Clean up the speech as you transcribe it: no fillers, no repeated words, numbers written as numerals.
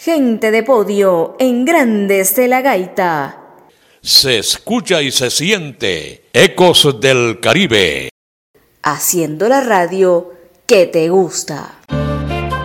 Gente de podio en Grandes de la Gaita. Se escucha y se siente Ecos del Caribe. Haciendo la radio que te gusta.